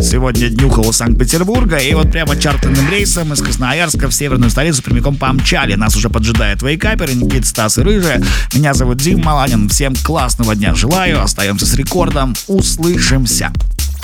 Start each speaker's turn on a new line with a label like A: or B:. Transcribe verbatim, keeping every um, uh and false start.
A: Сегодня днюхал у Санкт-Петербурга, и вот прямо чартерным рейсом из Красноярска в северную столицу прямиком помчали. Нас уже поджидают вейкаперы Никита, Стас и Рыжая. Меня зовут Дим Маланин. Всем классного дня желаю. Остаемся с рекордом. Услышимся.